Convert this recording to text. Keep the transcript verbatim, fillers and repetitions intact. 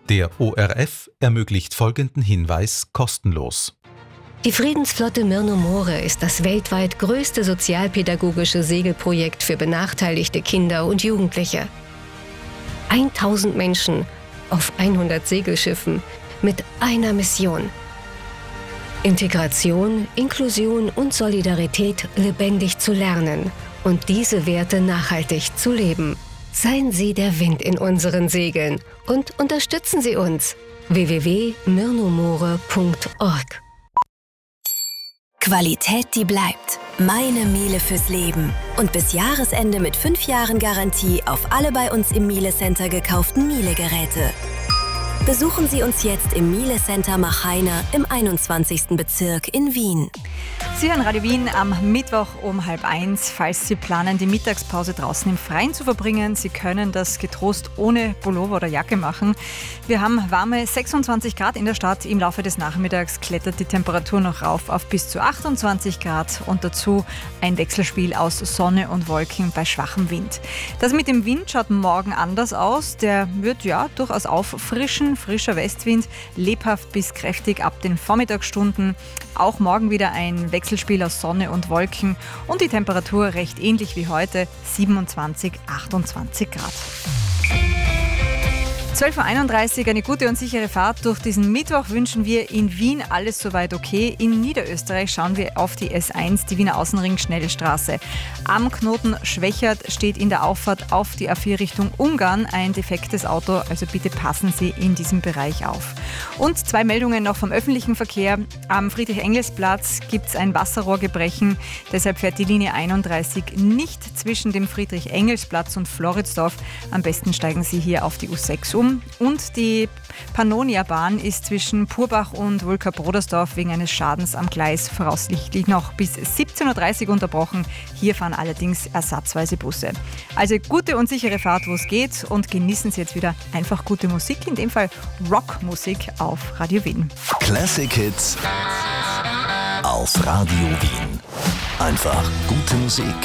Der O R F ermöglicht folgenden Hinweis kostenlos. Die Friedensflotte Myrno-More ist das weltweit größte sozialpädagogische Segelprojekt für benachteiligte Kinder und Jugendliche. tausend Menschen auf hundert Segelschiffen mit einer Mission: Integration, Inklusion und Solidarität lebendig zu lernen und diese Werte nachhaltig zu leben. Seien Sie der Wind in unseren Segeln und unterstützen Sie uns. w w w punkt myrnomore punkt org. Qualität, die bleibt. Meine Miele fürs Leben. Und bis Jahresende mit fünf Jahren Garantie auf alle bei uns im Miele Center gekauften Miele-Geräte. Besuchen Sie uns jetzt im Miele Center Machheiner im einundzwanzigsten Bezirk in Wien. Sie hören Radio Wien am Mittwoch um halb eins. Falls Sie planen, die Mittagspause draußen im Freien zu verbringen, Sie können das getrost ohne Pullover oder Jacke machen. Wir haben warme sechsundzwanzig Grad in der Stadt. Im Laufe des Nachmittags klettert die Temperatur noch rauf auf bis zu achtundzwanzig Grad und dazu ein Wechselspiel aus Sonne und Wolken bei schwachem Wind. Das mit dem Wind schaut morgen anders aus. Der wird ja durchaus auffrischen. Frischer Westwind, lebhaft bis kräftig ab den Vormittagsstunden. Auch morgen wieder ein Wechselspiel aus Sonne und Wolken und die Temperatur recht ähnlich wie heute, siebenundzwanzig, achtundzwanzig Grad. zwölf Uhr einunddreißig, eine gute und sichere Fahrt durch diesen Mittwoch wünschen wir. In Wien alles soweit okay. In Niederösterreich schauen wir auf die S eins, die Wiener Außenring-Schnellstraße. Am Knoten Schwächert steht in der Auffahrt auf die A vier Richtung Ungarn ein defektes Auto, also bitte passen Sie in diesem Bereich auf. Und zwei Meldungen noch vom öffentlichen Verkehr. Am Friedrich-Engels-Platz gibt es ein Wasserrohrgebrechen, deshalb fährt die Linie einunddreißig nicht zwischen dem Friedrich-Engels-Platz und Floridsdorf. Am besten steigen Sie hier auf die U sechs um. Und die Pannonia-Bahn ist zwischen Purbach und Wulka-Brodersdorf wegen eines Schadens am Gleis voraussichtlich noch bis siebzehn Uhr dreißig unterbrochen. Hier fahren allerdings ersatzweise Busse. Also gute und sichere Fahrt, wo es geht, und genießen Sie jetzt wieder einfach gute Musik, in dem Fall Rockmusik auf Radio Wien. Classic Hits auf Radio Wien. Einfach gute Musik.